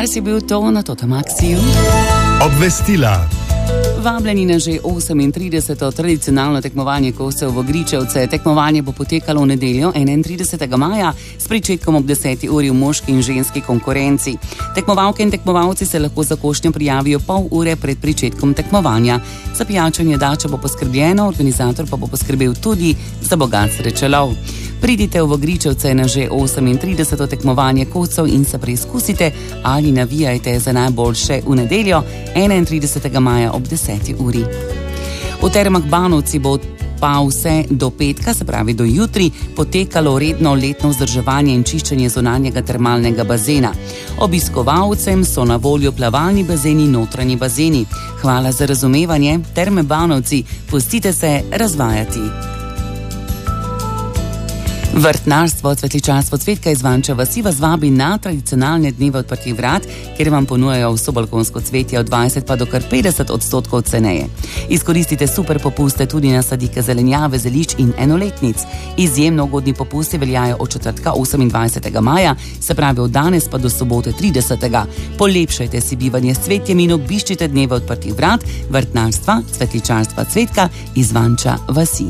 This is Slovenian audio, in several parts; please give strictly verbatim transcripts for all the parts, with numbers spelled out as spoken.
Stars je bil to na Totemaxiju. Obvestila. Vabljeni na že osemintrideseto tradicionalno tekmovanje koscev v Gričevce. Tekmovanje bo potekalo v nedeljo enaintridesetega maja s pričetkom ob deseti uri v moški in ženski konkurenci. Tekmovalke in tekmovalci se lahko za košnjo prijavijo pol ure pred pričetkom tekmovanja. Za pijačo in jedačo bo poskrbljeno, organizator pa bo poskrbel tudi za bogat srečelov. Pridite v Gričevce na že osemintrideseto tekmovanje koscev in se preizkusite ali navijajte za najboljše v nedeljo enaintridesetega maja ob deseti uri. V Termah Banovci bo pa vse do petka, se pravi do jutri, potekalo redno letno vzdrževanje in čiščenje zunanjega termalnega bazena. Obiskovalcem so na voljo plavalni bazeni in notranji bazeni. Hvala za razumevanje. Terme Banovci, pustite se razvajati. Vrtnarstvo, cvetličarstvo Cvetka iz Vanča vasi vas vabi na tradicionalne dneve odprtih vrat, kjer vam ponujajo vso balkonsko cvetje od dvajset pa do kar petdeset odstotkov ceneje. Izkoristite super popuste tudi na sadike zelenjave, zelišč in enoletnic. Izjemno ugodni popusti veljajo od četrtka osemindvajsetega maja, se pravi od danes pa do sobote tridesetega. Polepšajte si bivanje s cvetjem in obiščite dneve odprtih vrat vrtnarstva, cvetličarstva Cvetka iz Vanča vasi.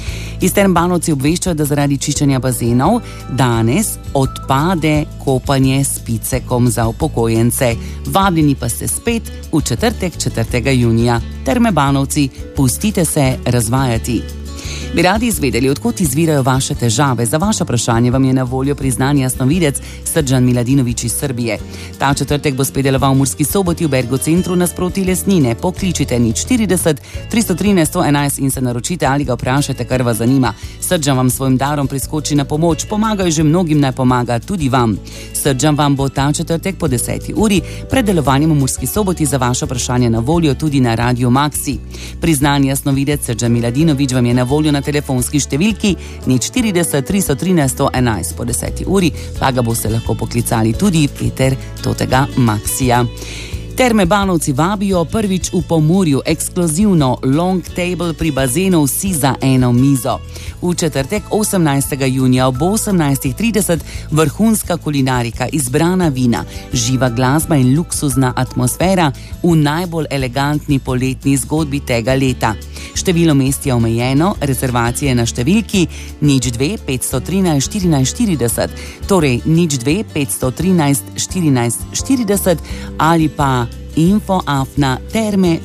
Iz Term Banovci obveščajo, da zaradi čiščenja bazenov danes odpade kopanje s picekom za upokojence. Vabljeni pa ste spet v četrtek, četrtega junija. Terme Banovci, pustite se razvajati. Bi radi izvedeli, odkot izvirajo vaše težave? Za vaše vprašanje vam je na voljo priznani jasnovidec Srđan Miladinović iz Srbije. Ta četrtek bo spet deloval v Murski Soboti v Bergo centru nasproti Lesnine. Pokličite nič štirideset tristo trinajst sto enajst in se naročite ali ga vprašajte, kar vas zanima. Srđan vam svojim darom priskoči na pomoč. Pomagajo že mnogim, naj pomaga tudi vam. Srđan vam bo ta četrtek po deseti uri pred delovanjem v Murski Soboti za vaše vprašanje na voljo tudi na Radio Maxi. Priznani jasnovidec Srđan Miladinović vam je na voljo na telefonski številki nič štirideset tristo trinajst sto enajst. Po deseti uri pa ga boste lahko poklicali tudi Peter Totega Maxija. Terme Banovci vabijo prvič v Pomurju, ekskluzivno long table pri bazenu vsi za eno mizo. V četrtek osemnajstega junija ob osemnajst trideset vrhunska kulinarika, izbrana vina, živa glasba in luksuzna atmosfera v najbolj elegantni poletni zgodbi tega leta. Število mest je omejeno, rezervacije na številki nič dve petsto trinajst štirinajst štirideset, torej nič dve petsto trinajst štirinajst štirideset ali pa info afna terme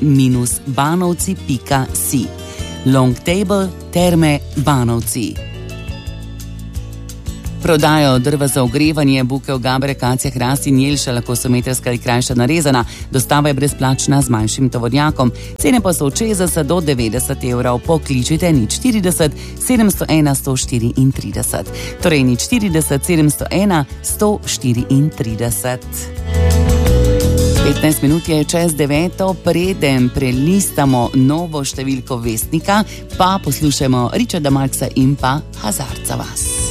banovci pika si. Long table Terme Banovci. Prodajo drva za ogrevanje, bukev, gabre, kacije, hrast in jelša lahko so metrska ali krajša narezana. Dostava je brezplačna z manjšim tovornjakom. Cene pa so od šestdeset do devetdeset evrov. Pokličite nič štirideset sedemsto ena sto štiriintrideset. Torej nič štirideset sedemsto ena sto štiriintrideset. petnajst minut je čez deveto, preden prelistamo novo številko Vestnika, pa poslušajmo Richarda Marxa in pa Hazarca vas.